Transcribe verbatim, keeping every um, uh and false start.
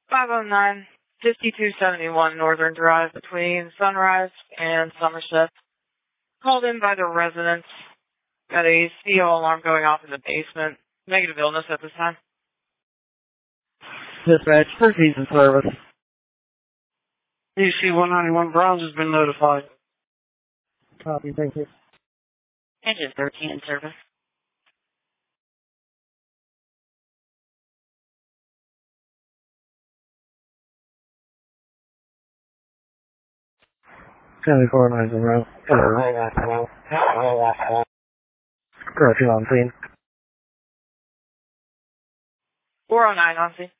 five oh nine, fifty-two seventy-one Northern Drive between Sunrise and Somerset. Called in by the residents. Got a C O alarm going off in the basement. Negative illness at this time. Dispatch, proceed in service. D C one ninety-one Browns has been notified. Copy, thank you. Engine thirteen in service. seventy-four nine zero. Approaching on scene. four oh nine on scene.